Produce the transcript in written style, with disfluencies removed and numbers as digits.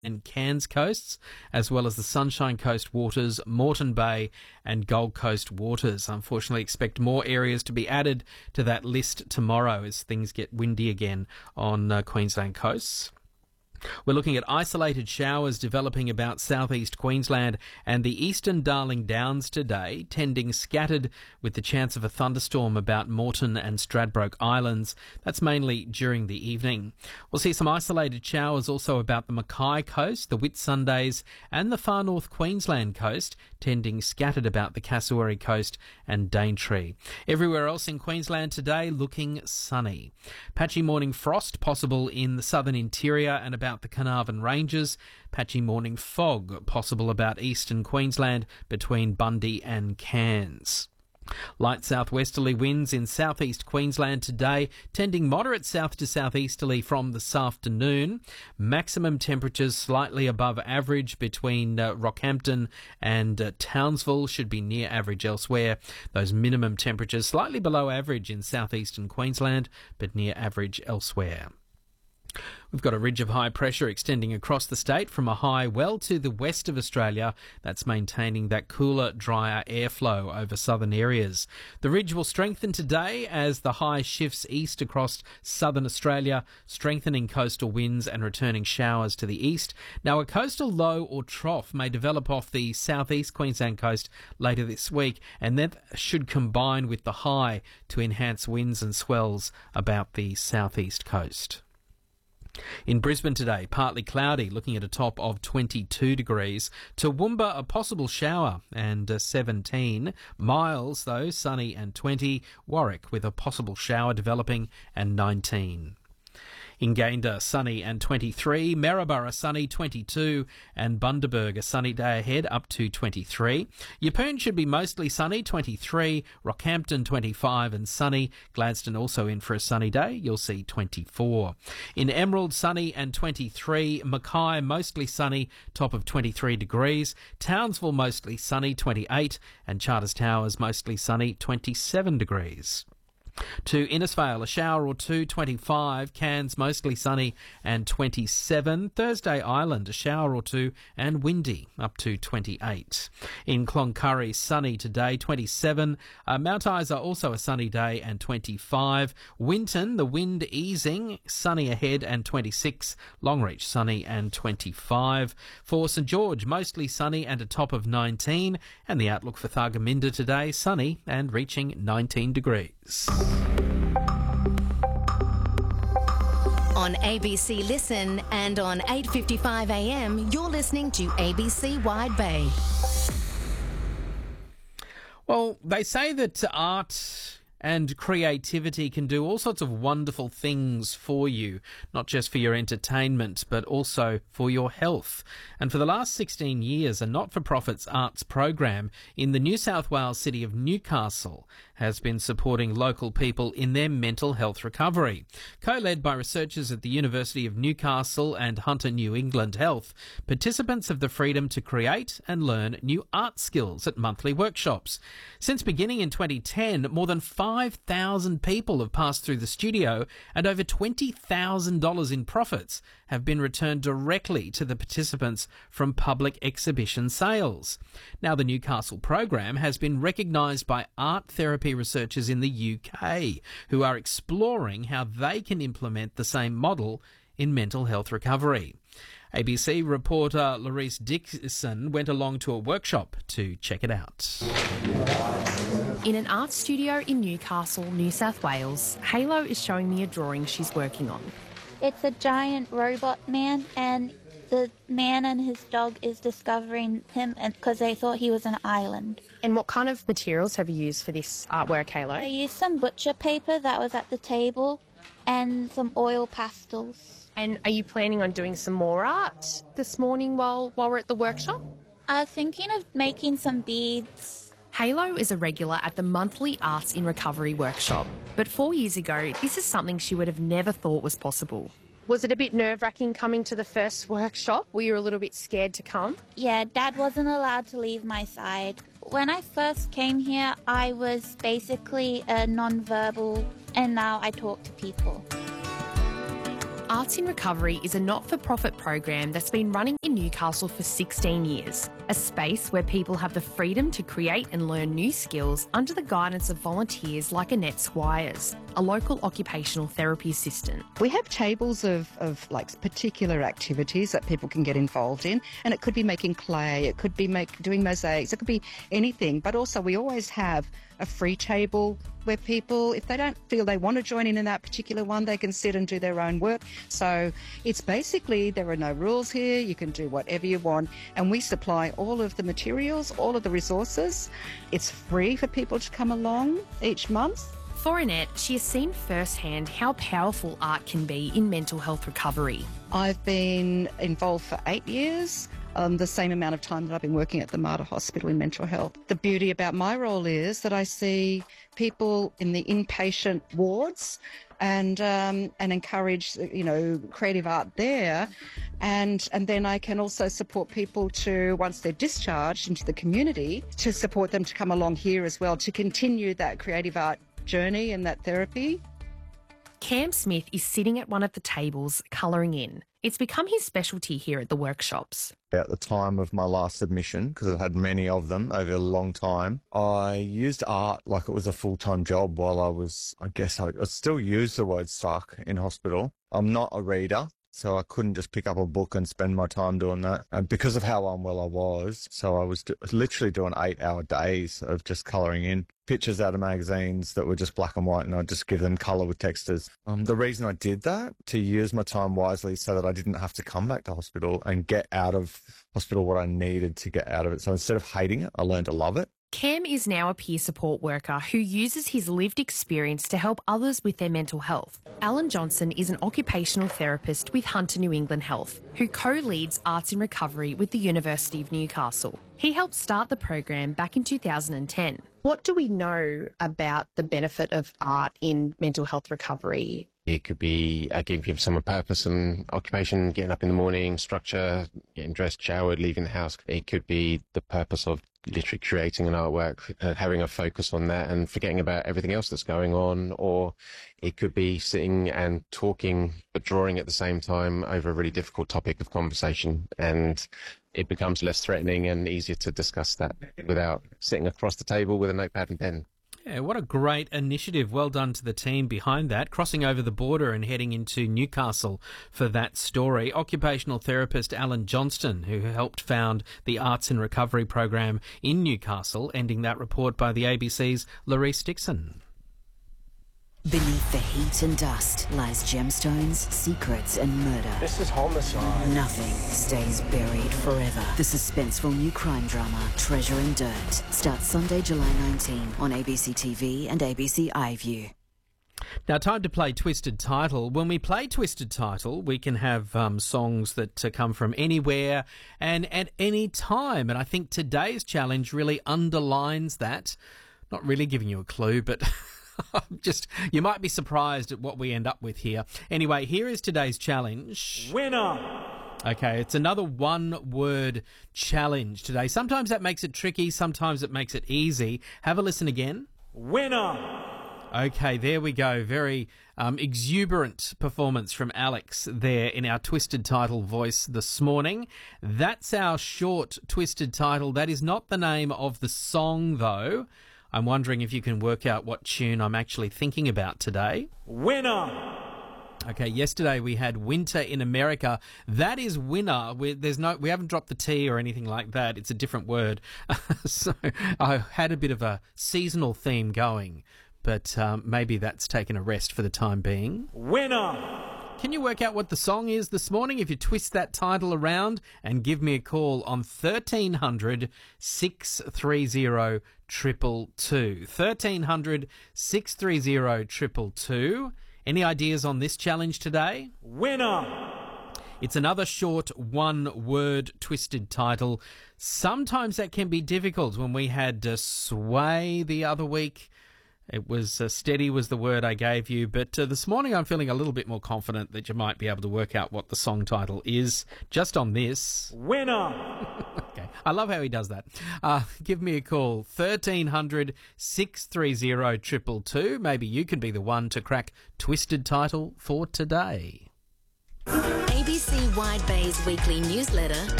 and Cairns coasts, as well as the Sunshine Coast waters, Moreton Bay and Gold Coast waters. Unfortunately, expect more areas to be added to that list tomorrow as things get windy again on Queensland coasts. We're looking at isolated showers developing about southeast Queensland and the eastern Darling Downs today, tending scattered with the chance of a thunderstorm about Moreton and Stradbroke Islands. That's mainly during the evening. We'll see some isolated showers also about the Mackay coast, the Whitsundays and the far north Queensland coast, tending scattered about the Cassowary coast and Daintree. Everywhere else in Queensland today looking sunny. Patchy morning frost possible in the southern interior and about the Carnarvon Ranges. Patchy morning fog possible about eastern Queensland between Bundy and Cairns. Light southwesterly winds in southeast Queensland today, tending moderate south to southeasterly from this afternoon. Maximum temperatures slightly above average between Rockhampton and Townsville, should be near average elsewhere. Those minimum temperatures slightly below average in southeastern Queensland, but near average elsewhere. We've got a ridge of high pressure extending across the state from a high well to the west of Australia. That's maintaining that cooler, drier airflow over southern areas. The ridge will strengthen today as the high shifts east across southern Australia, strengthening coastal winds and returning showers to the east. Now, a coastal low or trough may develop off the southeast Queensland coast later this week, and that should combine with the high to enhance winds and swells about the southeast coast. In Brisbane today, partly cloudy, looking at a top of 22 degrees. Toowoomba, a possible shower and 17. Miles, though, sunny and 20. Warwick with a possible shower developing and 19. In Gayndah, sunny and 23. Maryborough, sunny, 22. And Bundaberg, a sunny day ahead, up to 23. Yeppoon should be mostly sunny, 23. Rockhampton, 25 and sunny. Gladstone also in for a sunny day. You'll see 24. In Emerald, sunny and 23. Mackay, mostly sunny, top of 23 degrees. Townsville, mostly sunny, 28. And Charters Towers, mostly sunny, 27 degrees. To Innisfail, a shower or two, 25. Cairns, mostly sunny and 27. Thursday Island, a shower or two and windy, up to 28. In Cloncurry, sunny today, 27. Mount Isa, also a sunny day and 25. Winton, the wind easing, sunny ahead and 26. Longreach, sunny and 25. For St George, mostly sunny and a top of 19. And the outlook for Thargomindah today, sunny and reaching 19 degrees. On ABC Listen and on 8:55am, you're listening to ABC Wide Bay. Well, they say that art and creativity can do all sorts of wonderful things for you, not just for your entertainment, but also for your health. And for the last 16 years, a not-for-profits arts program in the New South Wales city of Newcastle has been supporting local people in their mental health recovery. Co-led by researchers at the University of Newcastle and Hunter New England Health, participants have the freedom to create and learn new art skills at monthly workshops. Since beginning in 2010, more than 5,000 people have passed through the studio and over $20,000 in profits have been returned directly to the participants from public exhibition sales. Now, the Newcastle program has been recognised by art therapy researchers in the UK who are exploring how they can implement the same model in mental health recovery. ABC reporter Laurice Dixon went along to a workshop to check it out. In an art studio in Newcastle, New South Wales, Halo is showing me a drawing she's working on. It's a giant robot man, and the man and his dog is discovering him because they thought he was an island. And what kind of materials have you used for this artwork, Halo? I used some butcher paper that was at the table and some oil pastels. And are you planning on doing some more art this morning while we're at the workshop? I was thinking of making some beads. Halo is a regular at the monthly Arts in Recovery workshop. But 4 years ago, this is something she would have never thought was possible. Was it a bit nerve-wracking coming to the first workshop? Were you a little bit scared to come? Yeah, Dad wasn't allowed to leave my side. When I first came here, I was basically a non-verbal, and now I talk to people. Arts in Recovery is a not-for-profit program that's been running in Newcastle for 16 years, a space where people have the freedom to create and learn new skills under the guidance of volunteers like Annette Squires, a local occupational therapy assistant. We have tables of like particular activities that people can get involved in, and it could be making clay, it could be doing mosaics, it could be anything, but also we always have a free table where people, if they don't feel they want to join in that particular one, they can sit and do their own work. So it's basically, there are no rules here, you can do whatever you want, and we supply all of the materials, all of the resources. It's free for people to come along each month. For Annette, she has seen firsthand how powerful art can be in mental health recovery. I've been involved for 8 years, the same amount of time that I've been working at the Mater Hospital in mental health. The beauty about my role is that I see people in the inpatient wards and encourage, creative art there. And then I can also support people to, once they're discharged into the community, to support them to come along here as well, to continue that creative art journey and that therapy. Cam Smith is sitting at one of the tables colouring in. It's become his specialty here at the workshops. At the time of my last submission, because I've had many of them over a long time, I used art like it was a full-time job while I still use the word stuck in hospital. I'm not a reader, so I couldn't just pick up a book and spend my time doing that. And because of how unwell I was, so I was literally doing 8-hour days of just colouring in pictures out of magazines that were just black and white, and I'd just give them colour with textures. The reason I did that, to use my time wisely so that I didn't have to come back to hospital and get out of hospital what I needed to get out of it. So instead of hating it, I learned to love it. Cam is now a peer support worker who uses his lived experience to help others with their mental health. Alan Johnson is an occupational therapist with Hunter New England Health, who co-leads Arts in Recovery with the University of Newcastle. He helped start the program back in 2010. What do we know about the benefit of art in mental health recovery? It could be give someone purpose and occupation, getting up in the morning, structure, getting dressed, showered, leaving the house. It could be the purpose of literally creating an artwork, having a focus on that and forgetting about everything else that's going on. Or it could be sitting and talking, but drawing at the same time over a really difficult topic of conversation. And it becomes less threatening and easier to discuss that without sitting across the table with a notepad and pen. Yeah, what a great initiative. Well done to the team behind that, crossing over the border and heading into Newcastle for that story. Occupational therapist Alan Johnston, who helped found the Arts in Recovery program in Newcastle, ending that report by the ABC's Larice Dixon. Beneath the heat and dust lies gemstones, secrets and murder. This is homicide. Nothing stays buried forever. The suspenseful new crime drama Treasure in Dirt starts Sunday, July 19 on ABC TV and ABC iView. Now, time to play Twisted Title. When we play Twisted Title, we can have songs that come from anywhere and at any time. And I think today's challenge really underlines that. Not really giving you a clue, but you might be surprised at what we end up with here. Anyway, here is today's challenge. Winner! Okay, it's another one-word challenge today. Sometimes that makes it tricky, sometimes it makes it easy. Have a listen again. Winner! Okay, there we go. Very exuberant performance from Alex there in our Twisted Title voice this morning. That's our short Twisted Title. That is not the name of the song, though. I'm wondering if you can work out what tune I'm actually thinking about today. Winner! Okay, yesterday we had Winter in America. That is winner. We haven't dropped the T or anything like that. It's a different word. So I had a bit of a seasonal theme going, but maybe that's taken a rest for the time being. Winner! Can you work out what the song is this morning? If you twist that title around and give me a call on 1300 630 222. 1300 630 222. Any ideas on this challenge today? Winner! It's another short one-word twisted title. Sometimes that can be difficult. When we had Sway the other week, it was steady was the word I gave you, but this morning I'm feeling a little bit more confident that you might be able to work out what the song title is just on this. Winner! Okay, I love how he does that. Give me a call, 1300 630 222. Maybe you can be the one to crack Twisted Title for today. ABC Wide Bay's weekly newsletter